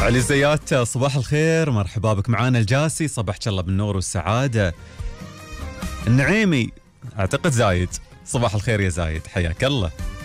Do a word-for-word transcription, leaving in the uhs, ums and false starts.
علي الزيات صباح الخير، مرحبا بك معانا. الجاسي صباحك الله بالنور والسعادة. النعيمي اعتقد زايد، صباح الخير يا زايد، حياك الله.